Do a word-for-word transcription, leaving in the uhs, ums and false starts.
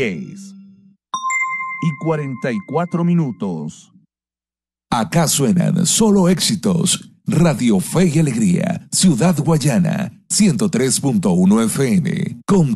diez y cuarenta y cuatro minutos. Acá suenan solo éxitos. Radio Fe y Alegría, Ciudad Guayana, ciento tres punto uno F M. Con